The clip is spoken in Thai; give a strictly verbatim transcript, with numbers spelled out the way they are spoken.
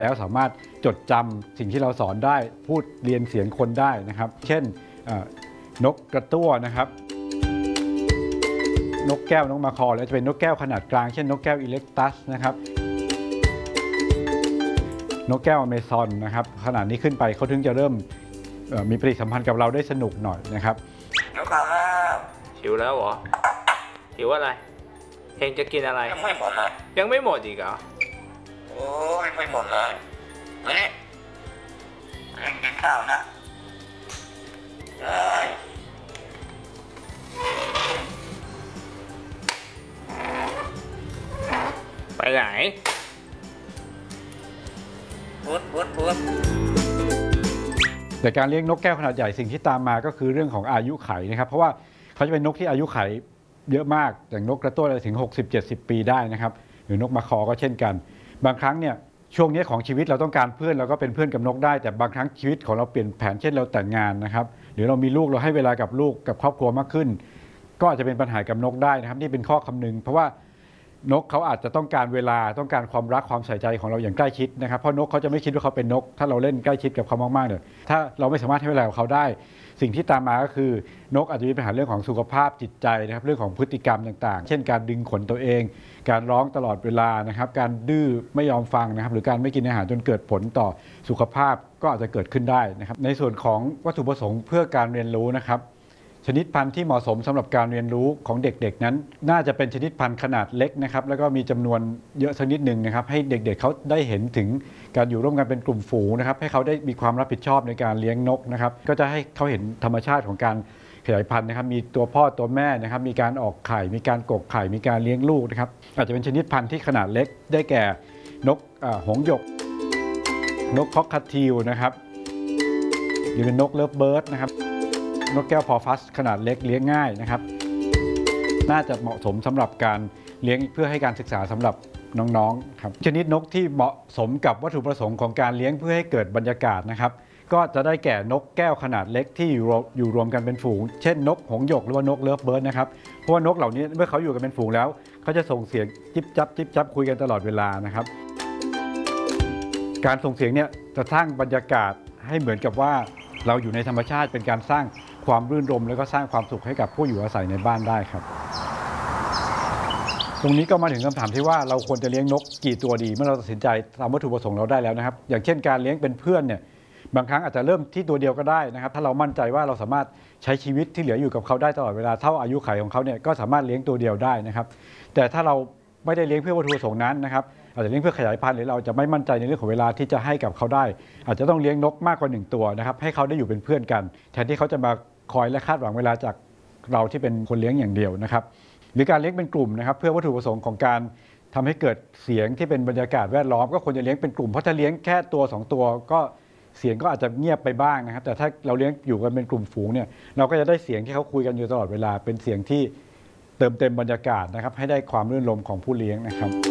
แล้วสามารถจดจำสิ่งที่เราสอนได้พูดเรียนเสียงคนได้นะครับเช่นนกกระตั้วนะครับนกแก้วนกมาคอแล้วจะเป็นนกแก้วขนาดกลางเช่นนกแก้วอิเล็กตัสนะครับนกแก้วอเมซอนนะครับขนาดนี้ขึ้นไปเขาถึงจะเริ่มมีปฏิสัมพันธ์กับเราได้สนุกหน่อยนะครับหิวข้าวแล้วหิวแล้วเหรอหิวอะไรเฮงจะกินอะไรยังไม่หมดเลยยังไม่หมดอีกเหรอโอ้ยไม่หมดเลยเฮ้ยเฮงกินข้าวนะเฮ้ยไปไหนพุดพุดพุดแต่การเลี้ยงนกแก้วขนาดใหญ่สิ่งที่ตามมาก็คือเรื่องของอายุไขนะครับเพราะว่าเขาจะเป็นนกที่อายุไขเยอะมากอย่างนกกระตั้วอะไรถึง หกสิบเจ็ดสิบ ปีได้นะครับหรือนกมาคอก็เช่นกันบางครั้งเนี่ยช่วงนี้ของชีวิตเราต้องการเพื่อนเราก็เป็นเพื่อนกับนกได้แต่บางครั้งชีวิตของเราเปลี่ยนแผนเช่นเราแต่งงานนะครับหรือเรามีลูกเราให้เวลากับลูกกับครอบครัวมากขึ้นก็อาจจะเป็นปัญหากับนกได้นะครับนี่เป็นข้อคำนึงเพราะว่านกเขาอาจจะต้องการเวลาต้องการความรักความใส่ใจของเราอย่างใกล้ชิดนะครับเพราะนกเขาจะไม่คิดว่าเขาเป็นนกถ้าเราเล่นใกล้ชิดกับเขามากๆเนี่ยถ้าเราไม่สามารถให้เวลากับเขาได้สิ่งที่ตามมาก็คือนกอาจจะมีปัญหาเรื่องของสุขภาพจิตใจนะครับเรื่องของพฤติกรรมต่างๆเช่นการดึงขนตัวเองการร้องตลอดเวลานะครับการดื้อไม่ยอมฟังนะครับหรือการไม่กินอาหารจนเกิดผลต่อสุขภาพก็อาจจะเกิดขึ้นได้นะครับในส่วนของวัตถุประสงค์เพื่อการเรียนรู้นะครับชนิดพันธุ์ที่เหมาะสมสำหรับการเรียนรู้ของเด็กๆนั้นน่าจะเป็นชนิดพันธุ์ขนาดเล็กนะครับแล้วก็มีจำนวนเยอะสักนิดหนึ่งนะครับให้เด็กๆ เขาได้เห็นถึงการอยู่ร่วมกันเป็นกลุ่มฝูงนะครับให้เขาได้มีความรับผิดชอบในการเลี้ยงนกนะครับก็จะให้เขาเห็นธรรมชาติของการขยายพันธุ์นะครับมีตัวพ่อตัวแม่นะครับมีการออกไข่มีการกกไข่มีการเลี้ยงลูกนะครับอาจจะเป็นชนิดพันธุ์ที่ขนาดเล็กได้แก่นกหงส์หยกนกคอกคาทิลนะครับหรือเป็นนกเลิฟเบิร์ดนะครับนกแก้วพอฟัสขนาดเล็กเลี้ยงง่ายนะครับน่าจะเหมาะสมสำหรับการเลี้ยงเพื่อให้การศึกษาสำหรับน้องๆครับชนิดนกที่เหมาะสมกับวัตถุประสงค์ของการเลี้ยงเพื่อให้เกิดบรรยากาศนะครับก็จะได้แก่นกแก้วขนาดเล็กที่อยู่รวมกันเป็นฝูงเช่นนกหงส์หยกหรือว่านกเลิฟเบิร์ดนะครับเพราะว่านกเหล่านี้เมื่อเขาอยู่กันเป็นฝูงแล้วเขาจะส่งเสียงจิ๊บจับจิ๊บจับคุยกันตลอดเวลานะครับการส่งเสียงเนี่ยจะสร้างบรรยากาศให้เหมือนกับว่าเราอยู่ในธรรมชาติเป็นการสร้างความรื่นรมและก็สร้างความสุขให้กับผู้อยู่อาศัยในบ้านได้ครับตรงนี้ก็มาถึงคำถามที่ว่าเราควรจะเลี้ยงนกกี่ตัวดีเมื่อเราตัดสินใจตามวัตถุประสงค์เราได้แล้วนะครับอย่างเช่นการเลี้ยงเป็นเพื่อนเนี่ยบางครั้งอาจจะเริ่มที่ตัวเดียวก็ได้นะครับถ้าเรามั่นใจว่าเราสามารถใช้ชีวิตที่เหลืออยู่กับเขาได้ตลอดเวลาเท่าอายุขัยของเขาเนี่ยก็สามารถเลี้ยงตัวเดียวได้นะครับแต่ถ้าเราไม่ได้เลี้ยงเพื่อวัตถุประสงค์นั้นนะครับอาจจะเลี้ยงเพื่อขยายพันธุ์หรือเราจะไม่มั่นใจในเรื่องของเวลาที่จะให้กับเขาได้อาจจะต้องเลี้ยงนกมากกว่าหนึ่งตัวนะครับให้เขาได้อยู่เป็นเพื่อนกันแทนที่เขาจะมาคอยและคาดหวังเวลาจากเราที่เป็นคนเลี้ยงอย่างเดียวนะครับหรือการเลี้ยงเป็นกลุ่มนะครับเพื่อวัตถุประสงค์ของการทำให้เกิดเสียงที่เป็นบรรยากาศแวดล้อมก็ควรจะเลี้ยงเป็นกลุ่มเพราะถ้าเลี้ยงแค่ตัวสองตัวก็เสียงก็อาจจะเงียบไปบ้างนะครับแต่ถ้าเราเลี้ยงอยู่กันเป็นกลุ่มฝูงเนี่ยเราก็จะได้เสียงที่เขาคุยกันอยู่ตลอดเวลาเป็นเสียงที่เติมเต็มบรรยากาศนะครับให้ได้ความรื่นรมย์ของผู้เลี้ยงนะครับ